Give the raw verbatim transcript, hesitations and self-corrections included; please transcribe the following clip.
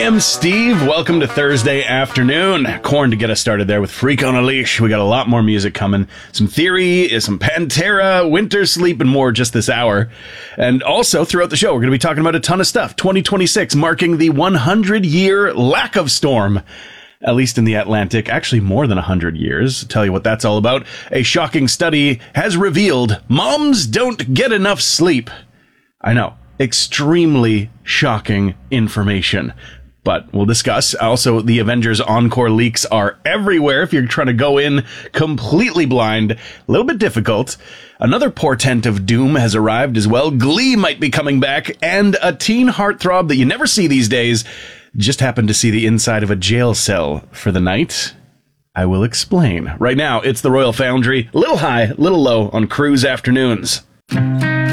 am Steve. Welcome to Thursday afternoon. Korn to get us started there with Freak on a Leash. We got a lot more music coming. Some Theory, some Pantera, Winter Sleep, and more just this hour. And also, throughout the show, we're going to be talking about a ton of stuff. twenty twenty-six marking the one hundred year lack of storm. At least in the Atlantic. Actually, more than one hundred years. I'll tell you what that's all about. A shocking study has revealed moms don't get enough sleep. I know. Extremely shocking information. But we'll discuss. Also, the Avengers Encore leaks are everywhere if you're trying to go in completely blind. A little bit difficult. Another portent of doom has arrived as well. Glee might be coming back. And a teen heartthrob that you never see these days just happened to see the inside of a jail cell for the night. I will explain. Right now, it's the Royal Foundry. A little high, a little low on Cruise Afternoons.